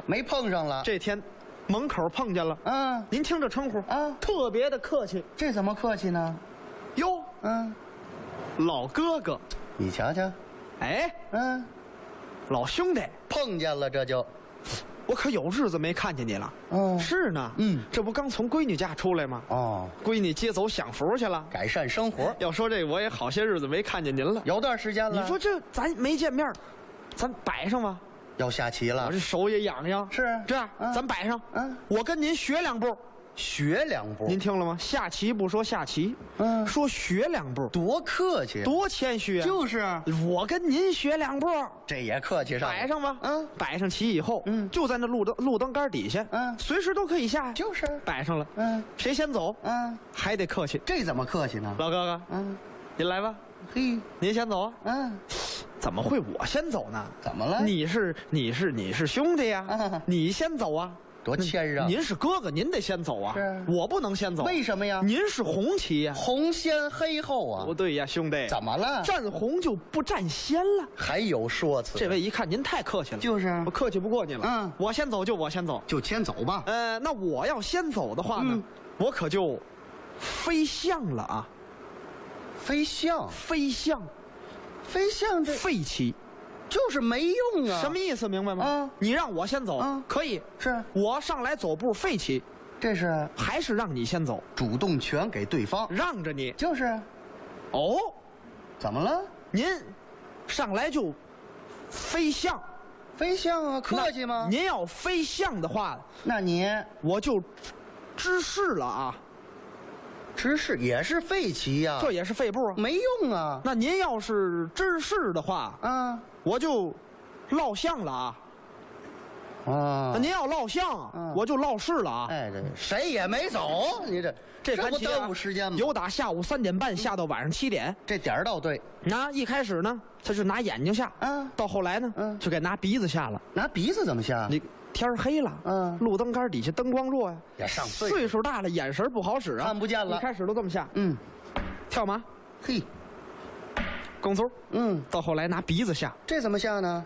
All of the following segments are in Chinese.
没碰上了。 这天，门口碰见了。 嗯， 您听这称呼啊， 特别的客气。 这怎么客气呢？ 哟， 嗯， 老哥哥， 你瞧瞧， 哎， 嗯， 老兄弟， 碰见了，这就， 我可有日子没看见你了。 哦， 是呢，这不刚从闺女家出来吗？ 哦， 闺女接走享福去了， 改善生活。 要说这，我也好些日子没看见您了， 有段时间了。 你说这咱没见面，咱摆上吧。 要下棋了， 我这手也痒痒。 是这样，咱摆上。我跟您学两步。 学两步， 您听了吗？下棋不说下棋，说学两步， 多客气， 多谦虚啊！ 就是， 我跟您学两步， 这也客气上了。 摆上吧，摆上棋以后，就在那路灯杆底下，随时都可以下， 就是摆上了，谁先走，还得客气。 这怎么客气呢？ 老哥哥，您来吧， 嘿， 您先走啊，怎么会我先走呢？ 怎么了？ 你是兄弟呀，你先走啊。 多谦让！ 您是哥哥，您得先走啊！ 是， 我不能先走。 为什么呀？ 您是红旗呀， 红先黑后啊！ 不对呀，兄弟， 怎么了？ 站红就不站先了。 还有说辞？ 这位一看您太客气了， 就是我客气不过你了。我先走就我先走， 就先走吧。 那我要先走的话呢，我可就飞象了啊！ 飞象， 飞象， 飞象这废棋。 就是没用啊！ 什么意思？明白吗？你让我先走，可以， 是我上来走步废棋， 这是还是让你先走？ 主动权给对方， 让着你。 就是， 哦， 怎么了？ 您上来就飞象， 飞象啊，客气吗？ 您要飞象的话， 那你我就知势了啊。 知势也是废棋呀， 这也是废步啊， 没用啊。 那您要是知势的话，我就落象了啊。那您要落象，我就落势了啊。 哎，这谁也没走，你这不盘棋耽误时间吗？ 有打下午3点半下到晚上7点， 这点儿倒对。 一开始呢，他是拿眼睛下，到后来呢，就该拿鼻子下了。 拿鼻子怎么下？ 你天黑了，路灯杆底下灯光弱呀， 也上岁数大了，眼神不好使啊， 看不见了。 一开始都这么下，跳马， 嘿， 拱卒，到后来拿鼻子下， 这怎么下呢？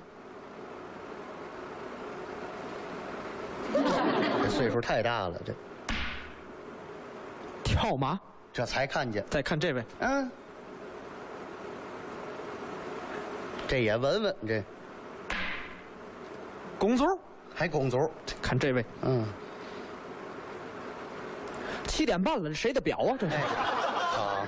这岁数太大了，这跳马， 这才看见。 再看这位， 这也闻闻这拱卒， 还拱卒， 看这位，7点半了，这谁的表啊？这是好，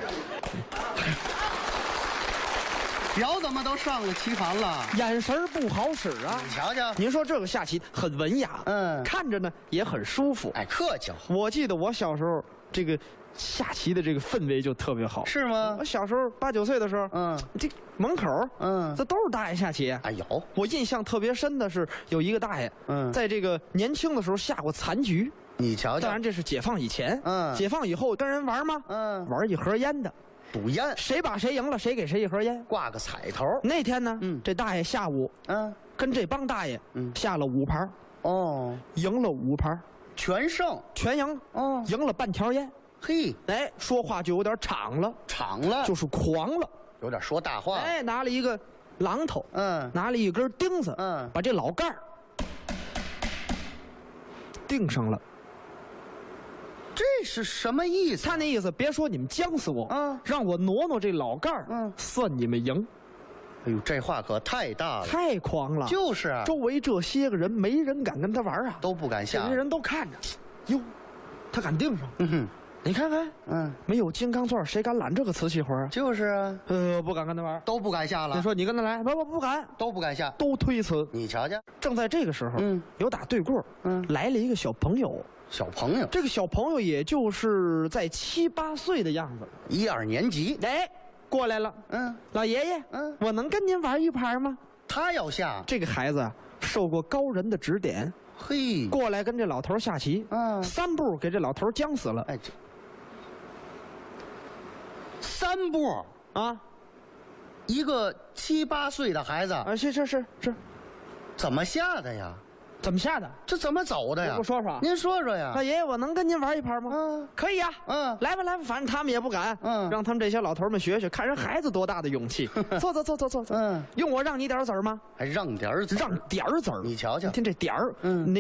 表怎么都上了棋盘了？ 眼神不好使啊！ 你瞧瞧， 您说这个下棋很文雅，看着呢也很舒服， 哎，客气。 我记得我小时候这个下棋的这个氛围就特别好， 是吗？ 我小时候8、9岁的时候，这门口，这都是大爷下棋。 哎有， 我印象特别深的是有一个大爷，在这个年轻的时候下过残局。 你瞧瞧， 当然这是解放以前，解放以后跟人玩吗？玩一盒烟的。 赌烟， 谁把谁赢了，谁给谁一盒烟， 挂个彩头。 那天呢，这大爷下午，跟这帮大爷，下了5盘，赢了5盘， 全胜， 全赢，赢了半条烟。 嘿， 哎，说话就有点敞了，就是狂了， 有点说大话。 哎，拿了一个榔头，拿了一根钉子，把这老盖儿钉上了。 这是什么意思？ 他那意思，别说你们将死我，让我挪挪这老盖儿，算你们赢。 哎呦，这话可太大了， 太狂了。 就是啊， 周围这些个人，没人敢跟他玩啊， 都不敢下。 这些人都看着，哟，他敢钉上。你看看，没有金刚钻，谁敢揽这个瓷器活啊？ 就是啊， 不敢跟他玩， 都不敢下了。 你说你跟他来，不敢， 都不敢下， 都推辞。 你瞧瞧， 正在这个时候，有打对过，来了一个小朋友。 小朋友， 这个小朋友也就是在7、8岁的样子 ，1、2年级。 哎，过来了。老爷爷，我能跟您玩一盘吗？ 他要下。 这个孩子受过高人的指点， 嘿， 过来跟这老头下棋，3步给这老头僵死了。 哎，这3步啊， 一个7、8岁的孩子啊，是， 怎么下的呀？ 怎么下的？ 这怎么走的呀？ 我说说， 您说说呀。 老爷爷，我能跟您玩一盘吗？可以呀。来吧，反正他们也不敢。让他们这些老头们学学，看人孩子多大的勇气。坐。用我让你点子儿吗？ 还让点子儿？ 让点子儿。 你瞧瞧， 听这点儿，